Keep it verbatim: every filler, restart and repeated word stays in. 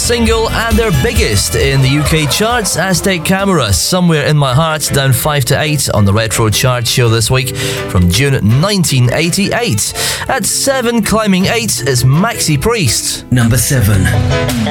single and their biggest in the U K charts. Aztec Camera, Somewhere in My Heart, down five to eight on the Retro Chart show this week from June nineteen eighty-eight. At seven, climbing eight, is Maxi Priest. Number seven.